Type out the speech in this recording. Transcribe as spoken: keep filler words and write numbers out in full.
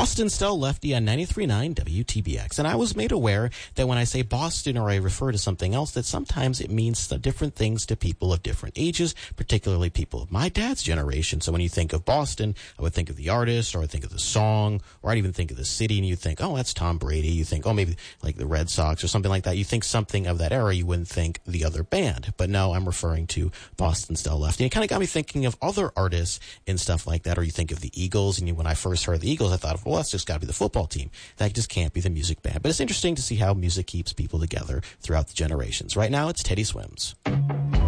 Boston Style Lefty on ninety-three point nine W T B X. And I was made aware that when I say Boston or I refer to something else, that sometimes it means different things to people of different ages, particularly people of my dad's generation. So when you think of Boston, I would think of the artist, or I would think of the song, or I'd even think of the city, and you think, oh, that's Tom Brady. You think, oh, maybe like the Red Sox or something like that. You think something of that era, you wouldn't think the other band. But no, I'm referring to Boston Style Lefty. And it kind of got me thinking of other artists and stuff like that. Or you think of the Eagles, and you, when I first heard the Eagles, I thought, well, that's just got to be the football team. That just can't be the music band. But it's interesting to see how music keeps people together throughout the generations. Right now, it's Teddy Swims.